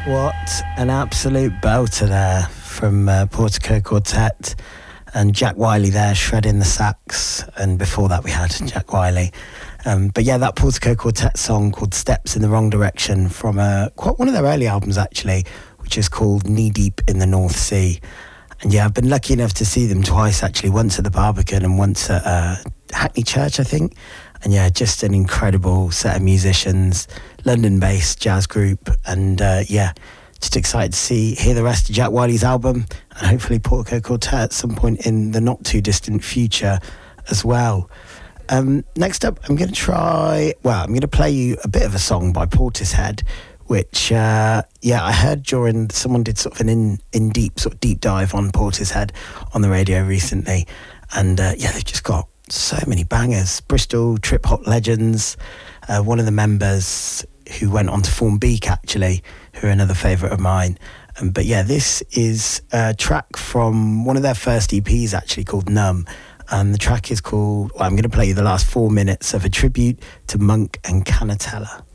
What an absolute belter there from Portico Quartet, and Jack Wiley there shredding the sax, and before that we had Jack Wiley. But yeah, that Portico Quartet song called Steps in the Wrong Direction from quite one of their early albums actually, which is called Knee Deep in the North Sea. And yeah, I've been lucky enough to see them twice actually, once at the Barbican and once at Hackney Church, I think. And yeah, just an incredible set of musicians, London-based jazz group, and yeah, just excited to hear the rest of Jack Wiley's album, and hopefully Portico Quartet at some point in the not too distant future as well. Next up, I'm going to play you a bit of a song by Portishead, which I heard during someone did sort of an deep dive on Portishead on the radio recently, and they've just got so many bangers. Bristol trip hop legends, one of the members who went on to form Beak actually, who are another favourite of mine. But yeah, this is a track from one of their first EPs actually called Numb, and the track is called, I'm going to play you the last 4 minutes of a tribute to Monk and Canatella.